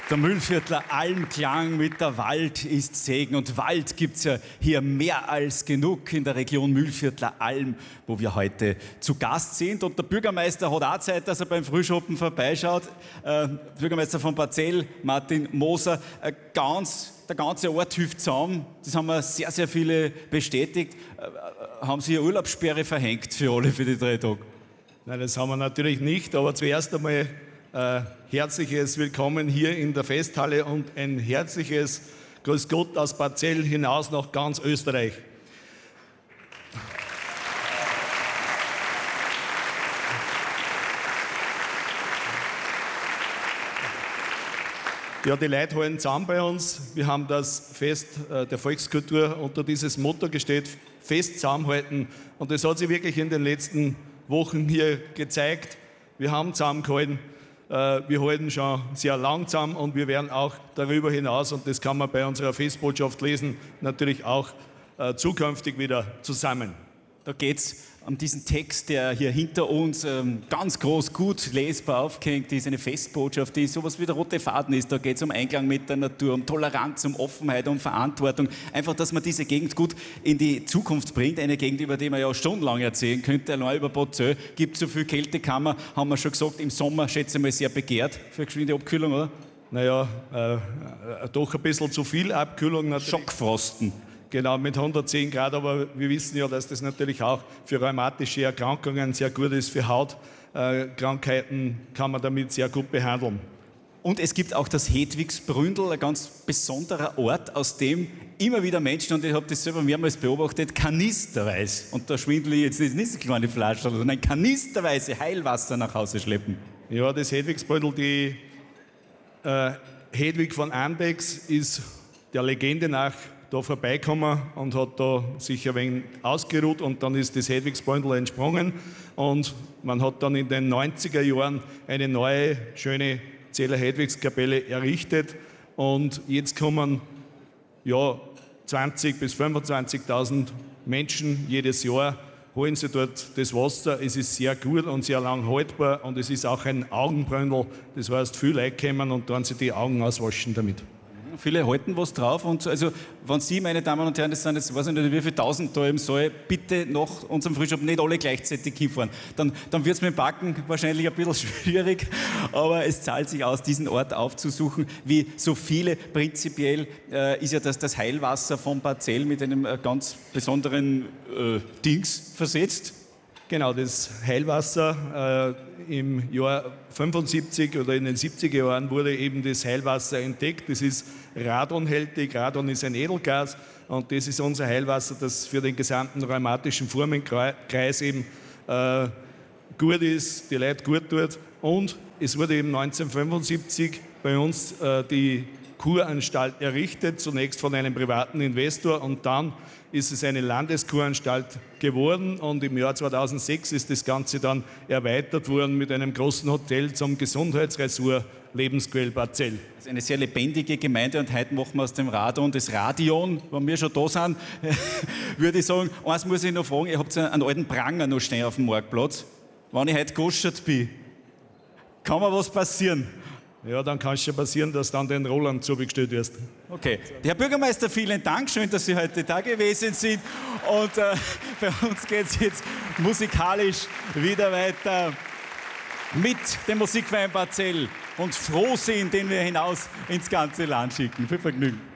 Der Mühlviertler Almklang mit der Wald ist Segen. Und Wald gibt es ja hier mehr als genug in der Region Mühlviertler Alm, wo wir heute zu Gast sind. Und der Bürgermeister hat auch Zeit, dass er beim Frühschoppen vorbeischaut. Bürgermeister von Barzell, Martin Moser. Der ganze Ort hilft zusammen. Das haben wir sehr, sehr viele bestätigt. Haben Sie eine Urlaubssperre verhängt für alle für die 3 Tage? Nein, das haben wir natürlich nicht. Aber zuerst einmal herzliches Willkommen hier in der Festhalle und ein herzliches Grüß Gott aus Barzell hinaus nach ganz Österreich. Ja, die Leute halten zusammen bei uns. Wir haben das Fest der Volkskultur unter dieses Motto gestellt, Fest zusammenhalten. Und das hat sich wirklich in den letzten Wochen hier gezeigt. Wir haben zusammengehalten. Wir halten schon sehr langsam und wir werden auch darüber hinaus, und das kann man bei unserer Festbotschaft lesen, natürlich auch zukünftig wieder zusammen. Da geht es um diesen Text, der hier hinter uns ganz groß, gut lesbar aufgehängt ist, eine Festbotschaft, die sowas wie der rote Faden ist. Da geht es um Einklang mit der Natur, um Toleranz, um Offenheit, um Verantwortung. Einfach, dass man diese Gegend gut in die Zukunft bringt. Eine Gegend, über die man ja stundenlang erzählen könnte. Allein über Barzell gibt so viel Kältekammer, haben wir schon gesagt, im Sommer, schätze ich mal, sehr begehrt für geschwinde Abkühlung, oder? Naja, doch ein bisschen zu viel Abkühlung natürlich. Schockfrosten. Genau, mit 110 Grad, aber wir wissen ja, dass das natürlich auch für rheumatische Erkrankungen sehr gut ist, für Hautkrankheiten kann man damit sehr gut behandeln. Und es gibt auch das Hedwigsbründel, ein ganz besonderer Ort, aus dem immer wieder Menschen, und ich habe das selber mehrmals beobachtet, kanisterweise, und da schwindel ich jetzt nicht so kleine Flaschen, sondern kanisterweise Heilwasser nach Hause schleppen. Ja, das Hedwigsbründel, die Hedwig von Andechs ist der Legende nach da vorbeigekommen und hat da sich ein wenig ausgeruht und dann ist das Hedwigsbründel entsprungen und man hat dann in den 90er Jahren eine neue, schöne Zeller Hedwigskapelle errichtet und jetzt kommen ja 20.000 bis 25.000 Menschen jedes Jahr, holen sie dort das Wasser. Es ist sehr gut und sehr lang haltbar und es ist auch ein Augenbründel, das heißt, viele Leute kommen und dann sich die Augen auswaschen damit. Viele halten was drauf und also, wenn Sie, meine Damen und Herren, das sind jetzt, weiß ich nicht, wie viele Tausend da im Saal, bitte nach unserem Frühschoppen nicht alle gleichzeitig hinfahren. Dann wird es mit dem Backen wahrscheinlich ein bisschen schwierig, aber es zahlt sich aus, diesen Ort aufzusuchen. Wie so viele, prinzipiell ist ja das Heilwasser von Barzell mit einem ganz besonderen Dings versetzt. Genau, das Heilwasser im Jahr 75 oder in den 70er Jahren wurde eben das Heilwasser entdeckt. Das ist radonhältig. Radon ist ein Edelgas und das ist unser Heilwasser, das für den gesamten rheumatischen Formenkreis eben gut ist, die Leute gut tut. Und es wurde eben 1975 bei uns die Kuranstalt errichtet, zunächst von einem privaten Investor und dann ist es eine Landeskuranstalt geworden und im Jahr 2006 ist das Ganze dann erweitert worden mit einem großen Hotel zum Gesundheitsressort Lebensquell Barzell. Das ist eine sehr lebendige Gemeinde und heute machen wir aus dem Radon das Radion. Wenn wir schon da sind, würde ich sagen, eins muss ich noch fragen, ihr habt einen alten Pranger noch stehen auf dem Marktplatz. Wenn ich heute gegoschert bin, kann mir was passieren? Ja, dann kann es schon passieren, dass dann den Roland zugestellt wirst. Okay. Herr Bürgermeister, vielen Dank. Schön, dass Sie heute da gewesen sind. Und bei uns geht es jetzt musikalisch wieder weiter mit dem Musikverein Barzell und Frohsinn, den wir hinaus ins ganze Land schicken. Viel Vergnügen.